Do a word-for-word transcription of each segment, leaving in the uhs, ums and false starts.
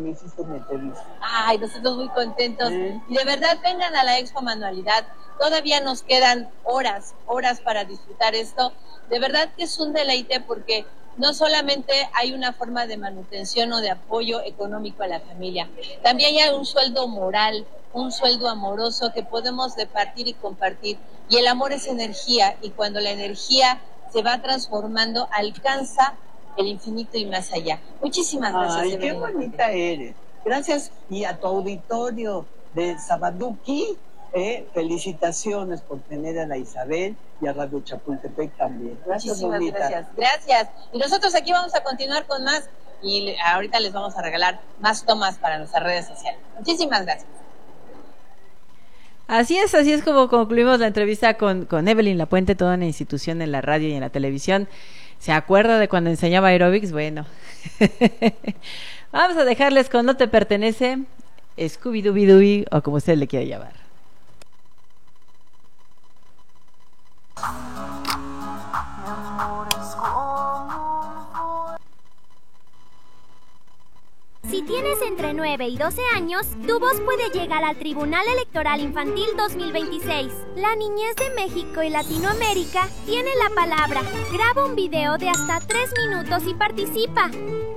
me hiciste una entrevista. Ay, nosotros muy contentos. ¿Eh? Y de verdad vengan a la Expo Manualidad. Todavía nos quedan horas, horas para disfrutar esto. De verdad que es un deleite porque no solamente hay una forma de manutención o de apoyo económico a la familia, también hay un sueldo moral, un sueldo amoroso que podemos repartir y compartir. Y el amor es energía, y cuando la energía se va transformando, alcanza el infinito y más allá. Muchísimas gracias. Ay, qué bonita eres. Gracias, y a tu auditorio de Sabaduki, eh, felicitaciones por tener a la Isabel y a Radio Chapultepec también. Gracias, Muchísimas bonita. gracias. Gracias. Y nosotros aquí vamos a continuar con más, y ahorita les vamos a regalar más tomas para nuestras redes sociales. Muchísimas gracias. Así es, así es como concluimos la entrevista con, con Evelyn Lapuente, toda una institución en la radio y en la televisión. ¿Se acuerda de cuando enseñaba aeróbics? Bueno, vamos a dejarles con No Te Pertenece, Scooby-Dooby-Dooby, o como usted le quiera llamar. Si tienes entre nueve y doce años, tu voz puede llegar al Tribunal Electoral Infantil dos mil veintiséis. La niñez de México y Latinoamérica tiene la palabra. Graba un video de hasta tres minutos y participa.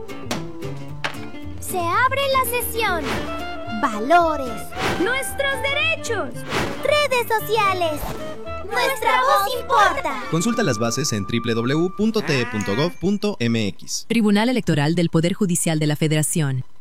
Se abre la sesión. Valores. Nuestros derechos. Redes sociales. Nuestra voz importa. Consulta las bases en doble u doble u doble u punto t e punto gov punto m x. Tribunal Electoral del Poder Judicial de la Federación.